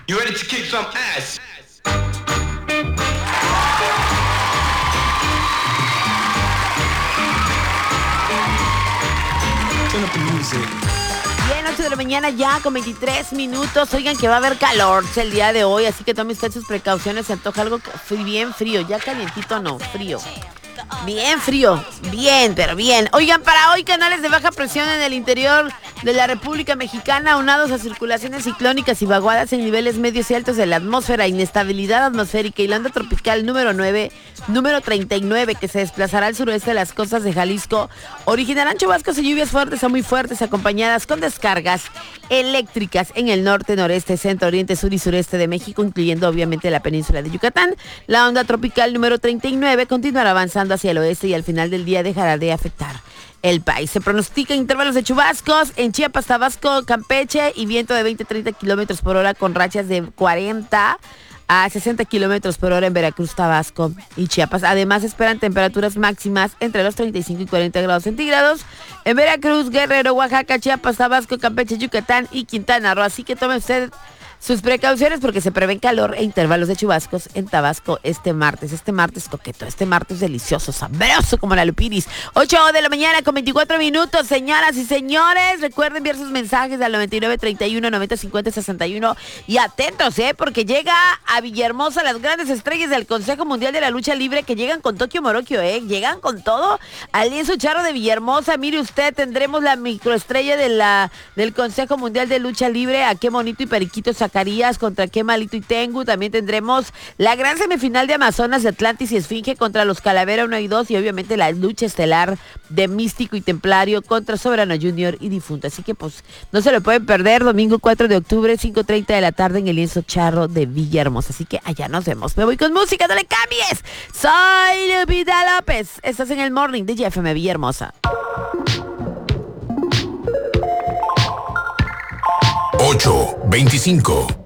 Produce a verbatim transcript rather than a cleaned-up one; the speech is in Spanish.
You ready to kick some ass? Turn up the music. Bien, ocho de la mañana ya con veintitrés minutos. Oigan que va a haber calor el día de hoy, así que tome usted sus precauciones. Se antoja algo fri- bien frío, ya calientito no, frío. Bien frío, bien, pero bien. Oigan, para hoy canales de baja presión en el interior de la República Mexicana, aunados a circulaciones ciclónicas y vaguadas en niveles medios y altos de la atmósfera, inestabilidad atmosférica y la onda tropical número nueve, número treinta y nueve, que se desplazará al suroeste de las costas de Jalisco, originarán chubascos y lluvias fuertes a muy fuertes, acompañadas con descargas eléctricas en el norte, noreste, centro, oriente, sur y sureste de México, incluyendo obviamente la península de Yucatán. La onda tropical número treinta y nueve continuará avanzando hacia el oeste y al final del día dejará de afectar el país. Se pronostica intervalos de chubascos en Chiapas, Tabasco, Campeche y viento de veinte a treinta kilómetros por hora con rachas de cuarenta a sesenta kilómetros por hora en Veracruz, Tabasco y Chiapas. Además, esperan temperaturas máximas entre los treinta y cinco y cuarenta grados centígrados en Veracruz, Guerrero, Oaxaca, Chiapas, Tabasco, Campeche, Yucatán y Quintana Roo. Así que tome usted sus precauciones porque se prevén calor e intervalos de chubascos en Tabasco este martes. Este martes coqueto, este martes delicioso, sabroso como la lupiris. ocho de la mañana con veinticuatro minutos, señoras y señores. Recuerden enviar sus mensajes al noventa y nueve treinta y uno noventa cincuenta sesenta y uno. Y atentos, ¿eh? Porque llega a Villahermosa las grandes estrellas del Consejo Mundial de la Lucha Libre que llegan con Tokio Morokio, ¿eh? Llegan con todo al lienzo charro de Villahermosa. Mire usted, tendremos la microestrella de la, del Consejo Mundial de Lucha Libre, a qué bonito y periquito Zacarías contra qué malito y Tengu. También tendremos la gran semifinal de Amazonas de Atlantis y Esfinge contra los Calavera uno y dos, y obviamente la lucha estelar de Místico y Templario contra Soberano Junior y Difunto. Así que pues no se lo pueden perder, domingo cuatro de octubre, cinco treinta de la tarde en el lienzo charro de Villahermosa. Así que allá nos vemos. Me voy con música, no le cambies. Soy Lupita López. Estás en el Morning de J F M Villahermosa. ocho veinticinco.